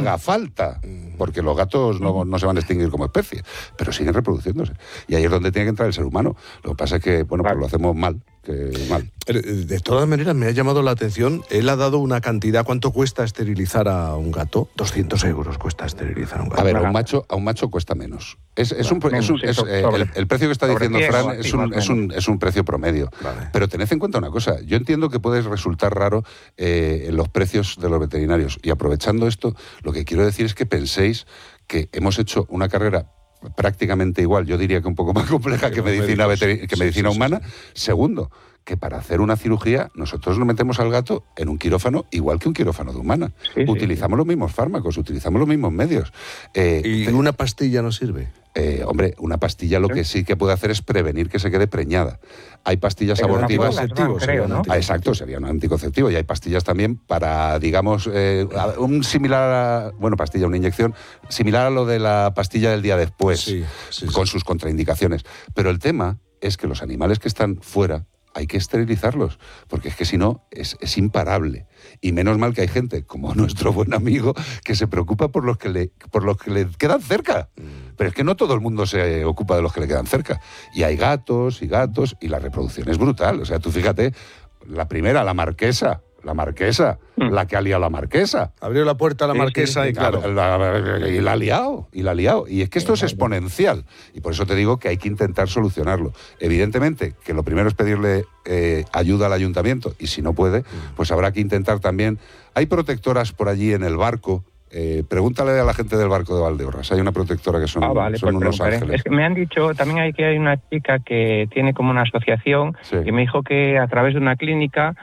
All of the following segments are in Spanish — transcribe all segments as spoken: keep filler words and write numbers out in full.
haga falta, porque los gatos no, no se van a extinguir como especie, pero siguen reproduciéndose. Y ahí es donde tiene que entrar el ser humano. Lo que pasa es que, bueno, pues lo hacemos mal. Que mal. De todas maneras, me ha llamado la atención, él ha dado una cantidad. ¿Cuánto cuesta esterilizar a un gato? doscientos euros cuesta esterilizar a un gato. A ver, a un macho, a un macho cuesta menos. Es, es un, es un, es, eh, el, el precio que está diciendo Fran es un, es, un, es un precio promedio. Vale. Pero tened en cuenta una cosa. Yo entiendo que puede resultar raro eh, en los precios de los veterinarios. Y aprovechando esto, lo que quiero decir es que penséis que hemos hecho una carrera prácticamente igual, yo diría que un poco más compleja que medicina, veterin- que medicina sí, sí, humana. Sí, sí. Segundo, que para hacer una cirugía nosotros nos metemos al gato en un quirófano igual que un quirófano de humana. Sí, utilizamos sí, sí. los mismos fármacos, utilizamos los mismos medios. Eh, ¿Y pero, una pastilla no sirve? Eh, hombre, una pastilla lo que sí que puede hacer es prevenir que se quede preñada. Hay pastillas pero abortivas... Creo, sería ¿no? Ah, exacto, sería un anticonceptivo. Y hay pastillas también para, digamos, eh, un similar a... Bueno, pastilla, una inyección similar a lo de la pastilla del día después, sí, sí, con sí. sus contraindicaciones. Pero el tema es que los animales que están fuera hay que esterilizarlos, porque es que si no, es, es imparable. Y menos mal que hay gente, como nuestro buen amigo, que se preocupa por los que le, por los que le quedan cerca. Pero es que no todo el mundo se ocupa de los que le quedan cerca. Y hay gatos y gatos, y la reproducción es brutal. O sea, tú fíjate, la primera, la marquesa, la marquesa, mm. la que ha liado la marquesa. Abrió la puerta a la marquesa sí, sí, sí. y claro. La, la, y la ha liado, y la ha liado. Y es que esto es exponencial. Y por eso te digo que hay que intentar solucionarlo. Evidentemente, que lo primero es pedirle eh, ayuda al ayuntamiento, y si no puede, pues habrá que intentar también... Hay protectoras por allí en el barco. Eh, pregúntale a la gente del barco de Valdeorras. Hay una protectora que son, ah, vale, son pues unos ángeles. Es que me han dicho, también hay que hay una chica que tiene como una asociación sí. que me dijo que a través de una clínica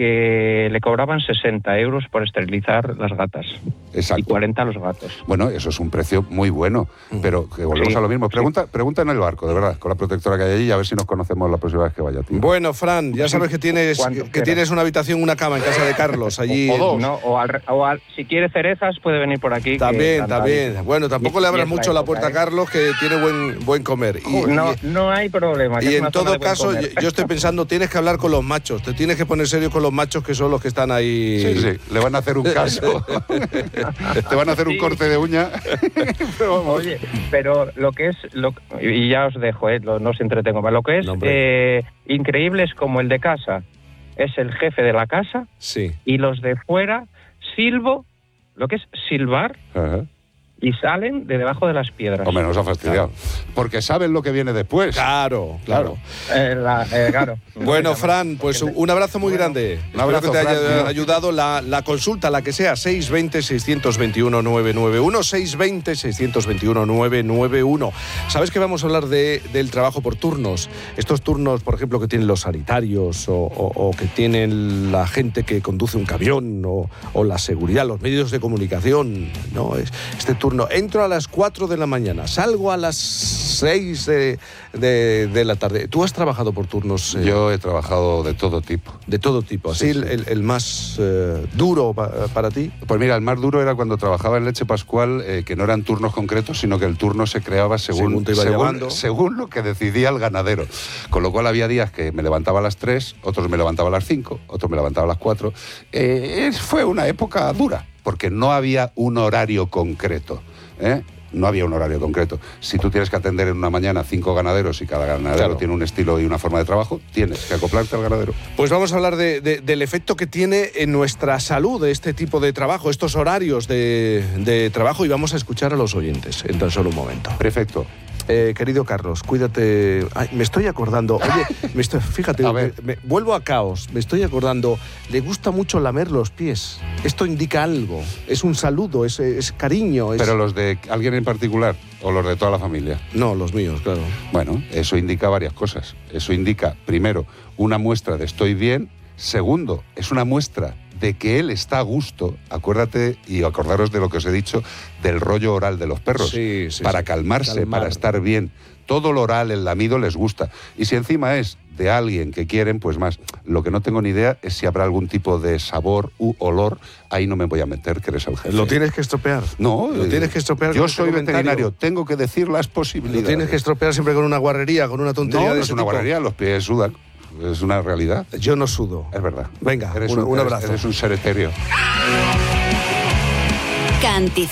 que le cobraban sesenta euros por esterilizar las gatas. Exacto. Y cuarenta a los gatos. Bueno, eso es un precio muy bueno, pero que volvemos sí, a lo mismo. Pregunta, sí. pregunta en el barco, de verdad, con la protectora que hay allí, a ver si nos conocemos la próxima vez que vaya, tío. Bueno, Fran, ya sabes que tienes que tienes una habitación, una cama en casa de Carlos, allí. O, o dos. No, o, al, o al, si quiere cerezas, puede venir por aquí. También, también. Bueno, tampoco y, le abras mucho la, la puerta a Carlos, que tiene buen buen comer. Y, no, y, no hay problema. Y en todo caso, yo estoy pensando, tienes que hablar con los machos, te tienes que poner serio con los machos, que son los que están ahí. Sí, sí, le van a hacer un caso. Te van a hacer un sí. corte de uña. Pero oye, pero lo que es, lo, y ya os dejo, eh, lo, no os entretengo más, lo que es no, eh, increíble es como el de casa es el jefe de la casa sí. y los de fuera silbo, lo que es silbar. Ajá. Y salen de debajo de las piedras. Hombre, nos ha fastidiado. Claro. Porque saben lo que viene después. Claro, claro. Eh, la, eh, claro. Bueno, Fran, pues un abrazo muy bueno, grande. Un abrazo que te haya Fran, ayudado la, la consulta, la que sea, seis dos cero, seis dos uno, nueve nueve uno, seis dos cero, seis dos uno, nueve nueve uno. ¿Sabes que vamos a hablar de, del trabajo por turnos? Estos turnos, por ejemplo, que tienen los sanitarios o, o, o que tienen la gente que conduce un camión o, o la seguridad, los medios de comunicación, ¿no? Es, este turno entro a las cuatro de la mañana, salgo a las seis de, de, de la tarde. ¿Tú has trabajado por turnos? Eh? Yo he trabajado de todo tipo. De todo tipo. ¿Así sí, sí. El, el más eh, duro pa, para ti? Pues mira, el más duro era cuando trabajaba en Leche Pascual, eh, que no eran turnos concretos, sino que el turno se creaba según, según, según, según lo que decidía el ganadero. Con lo cual había días que me levantaba a las tres, otros me levantaba a las cinco, otros me levantaba a las cuatro. Eh, fue una época dura, porque no había un horario concreto, ¿eh? No había un horario concreto. Si tú tienes que atender en una mañana cinco ganaderos y cada ganadero claro. tiene un estilo y una forma de trabajo, tienes que acoplarte al ganadero. Pues vamos a hablar de, de, del efecto que tiene en nuestra salud de este tipo de trabajo, estos horarios de, de trabajo, y vamos a escuchar a los oyentes en tan solo un momento. Perfecto. Eh, querido Carlos, cuídate. Ay, me estoy acordando. Oye, me estoy, fíjate, me, me, vuelvo a caos. Me estoy acordando. Le gusta mucho lamer los pies. Esto indica algo. Es un saludo, es, es cariño. Es... ¿Pero los de alguien en particular o los de toda la familia? No, los míos, claro. Bueno, eso indica varias cosas. Eso indica, primero, una muestra de estoy bien. Segundo, es una muestra de que él está a gusto. Acuérdate y acordaros de lo que os he dicho del rollo oral de los perros. Sí, sí, para sí. calmarse, Calmar. para estar bien. Todo lo oral, el lamido les gusta. Y si encima es de alguien que quieren, pues más. Lo que no tengo ni idea es si habrá algún tipo de sabor u olor. Ahí no me voy a meter, que eres el jefe. ¿Lo tienes que estropear? No. ¿Lo tienes que estropear? Yo soy veterinario, tengo que decir las posibilidades. ¿Lo tienes que estropear siempre con una guarrería, con una tontería? No, de no ese es una tipo? guarrería, los pies sudan. Es una realidad. Yo no sudo. Es verdad. Venga, eres un, un, un abrazo. Eres, eres un ser etéreo. Canti